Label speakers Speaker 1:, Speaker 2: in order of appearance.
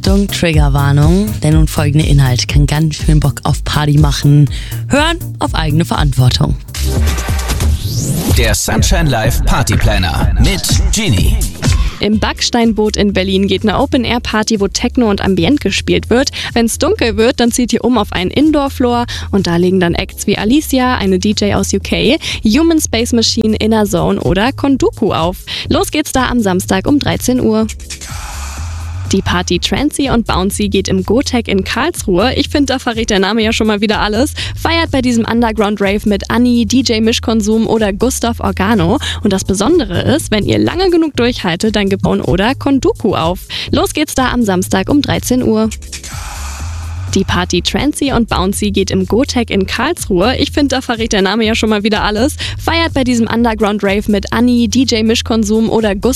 Speaker 1: Achtung, Triggerwarnung, der nun folgende Inhalt kann ganz schön Bock auf Party machen. Hören auf eigene Verantwortung.
Speaker 2: Der Sunshine Live Party Planner mit Genie.
Speaker 3: Im Backsteinboot in Berlin geht eine Open-Air-Party, wo Techno und Ambient gespielt wird. Wenn es dunkel wird, dann zieht ihr um auf einen Indoor-Floor und da legen dann Acts wie Alicia, eine DJ aus UK, Human Space Machine, Inner Zone oder Konduku auf. Los geht's da am Samstag um 13 Uhr. Die Party Trancy und Bouncy geht im Gotek in Karlsruhe. Ich finde, da verrät der Name ja schon mal wieder alles. Feiert bei diesem Underground-Rave mit Anni, DJ Mischkonsum oder Gustav Organo. Und das Besondere ist, wenn ihr lange genug durchhaltet, dann gibt oder Konduku auf. Los geht's da am Samstag um 13 Uhr. Die Party Trancy und Bouncy geht im Gotek in Karlsruhe. Ich finde, da verrät der Name ja schon mal wieder alles. Feiert bei diesem Underground-Rave mit Anni, DJ Mischkonsum oder Gustav